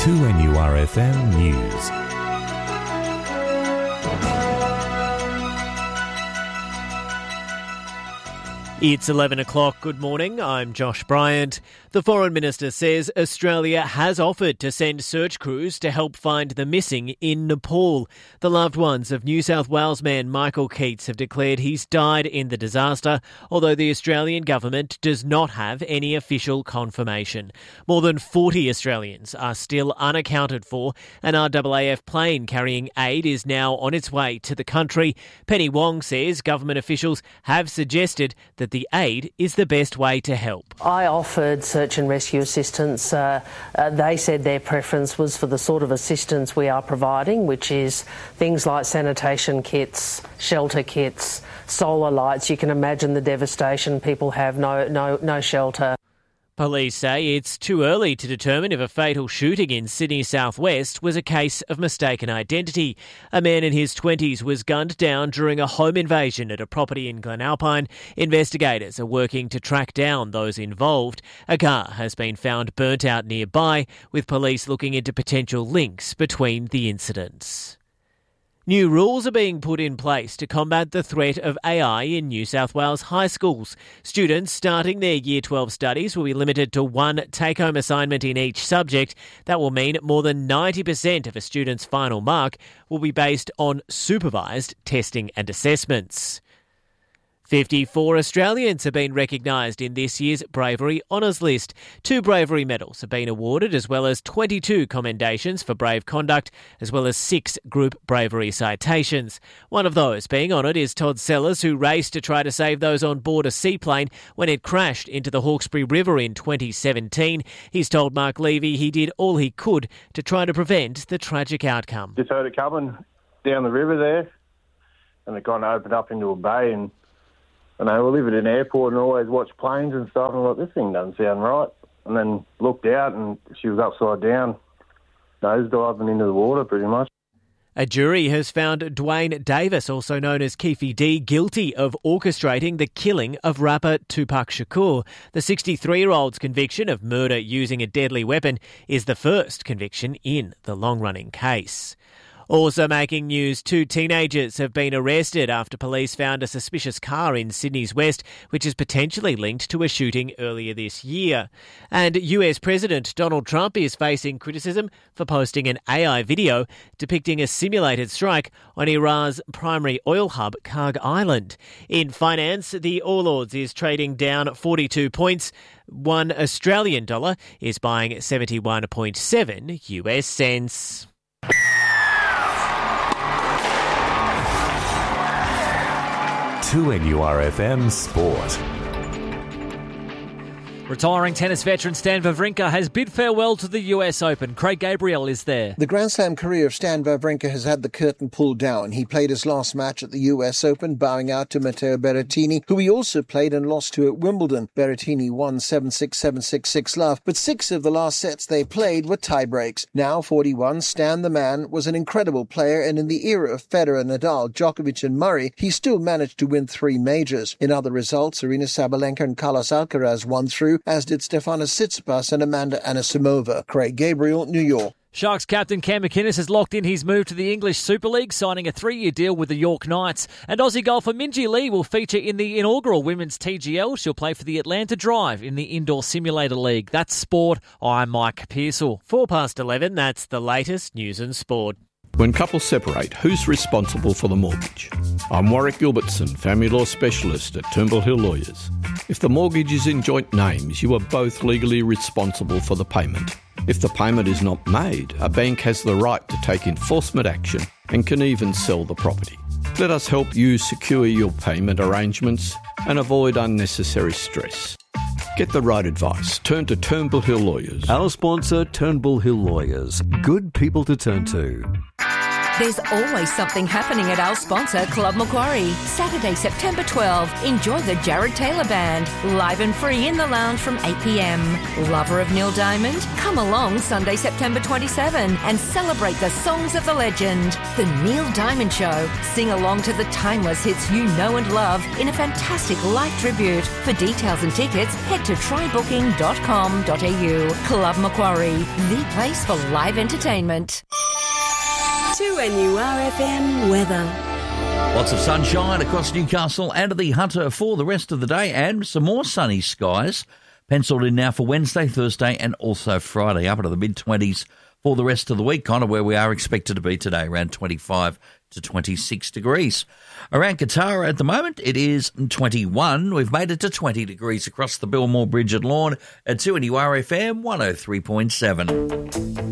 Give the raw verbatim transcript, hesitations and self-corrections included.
two N U R F M News. It's eleven o'clock. Good morning. I'm Josh Bryant. The Foreign Minister says Australia has offered to send search crews to help find the missing in Nepal. The loved ones of New South Wales man Michael Keats have declared he's died in the disaster, although the Australian government does not have any official confirmation. More than forty Australians are still unaccounted for. An R A A F plane carrying aid is now on its way to the country. Penny Wong says government officials have suggested that the aid is the best way to help. I offered search and rescue assistance. Uh, uh, they said their preference was for the sort of assistance we are providing, which is things like sanitation kits, shelter kits, solar lights. You can imagine the devastation. People have no, no, no shelter. Police say it's too early to determine if a fatal shooting in Sydney southwest was a case of mistaken identity. A man in his twenties was gunned down during a home invasion at a property in Glenalpine. Investigators are working to track down those involved. A car has been found burnt out nearby, with police looking into potential links between the incidents. New rules are being put in place to combat the threat of A I in New South Wales high schools. Students starting their Year twelve studies will be limited to one take-home assignment in each subject. That will mean more than ninety percent of a student's final mark will be based on supervised testing and assessments. fifty-four Australians have been recognised in this year's Bravery Honours List. Two bravery medals have been awarded, as well as twenty-two commendations for brave conduct, as well as six group bravery citations. One of those being honoured is Todd Sellers, who raced to try to save those on board a seaplane when it crashed into the Hawkesbury River in twenty seventeen. He's told Mark Levy he did all he could to try to prevent the tragic outcome. Just heard it coming down the river there, and it kind of opened up into a bay, and And I live at an airport and always watch planes and stuff, and I'm like, this thing doesn't sound right. And then looked out and she was upside down, nose diving into the water pretty much. A jury has found Dwayne Davis, also known as Keefe D, guilty of orchestrating the killing of rapper Tupac Shakur. The sixty-three-year-old's conviction of murder using a deadly weapon is the first conviction in the long-running case. Also making news, two teenagers have been arrested after police found a suspicious car in Sydney's west, which is potentially linked to a shooting earlier this year. And U S President Donald Trump is facing criticism for posting an A I video depicting a simulated strike on Iran's primary oil hub, Karg Island. In finance, the All Ords is trading down forty-two points. One Australian dollar is buying seventy-one point seven U S cents. two N U R F M Sport. Retiring tennis veteran Stan Wawrinka has bid farewell to the U S Open. Craig Gabriel is there. The Grand Slam career of Stan Wawrinka has had the curtain pulled down. He played his last match at the U S Open, bowing out to Matteo Berrettini, who he also played and lost to at Wimbledon. Berrettini won seven six, seven six, six love, but six of the last sets they played were tie breaks. Now forty-one, Stan the man was an incredible player, and in the era of Federer, Nadal, Djokovic and Murray, he still managed to win three majors. In other results, Aryna Sabalenka and Carlos Alcaraz won through, as did Stefanos Tsitsipas and Amanda Anisimova. Craig Gabriel, New York. Sharks captain Cam McInnes has locked in his move to the English Super League, signing a three-year deal with the York Knights. And Aussie golfer Minjee Lee will feature in the inaugural Women's T G L. She'll play for the Atlanta Drive in the Indoor Simulator League. That's sport. I'm Mike Pearsall. Four past eleven, that's the latest news and sport. When couples separate, who's responsible for the mortgage? I'm Warwick Gilbertson, family law specialist at Turnbull Hill Lawyers. If the mortgage is in joint names, you are both legally responsible for the payment. If the payment is not made, a bank has the right to take enforcement action and can even sell the property. Let us help you secure your payment arrangements and avoid unnecessary stress. Get the right advice. Turn to Turnbull Hill Lawyers. Our sponsor, Turnbull Hill Lawyers. Good people to turn to. There's always something happening at our sponsor, Club Macquarie. Saturday, September twelfth, enjoy the Jared Taylor Band, live and free in the lounge from eight p m. Lover of Neil Diamond? Come along Sunday, September twenty-seventh and celebrate the songs of the legend. The Neil Diamond Show. Sing along to the timeless hits you know and love in a fantastic live tribute. For details and tickets, head to try booking dot com dot a u. Club Macquarie, the place for live entertainment. two N U R F M weather. Lots of sunshine across Newcastle and the Hunter for the rest of the day, and some more sunny skies penciled in now for Wednesday, Thursday and also Friday, up into the mid-twenties for the rest of the week, kind of where we are expected to be today, around twenty-five to twenty-six degrees. Around Katara at the moment, it is twenty-one. We've made it to twenty degrees across the Belmore Bridge at Lorne at two N U R F M one oh three point seven.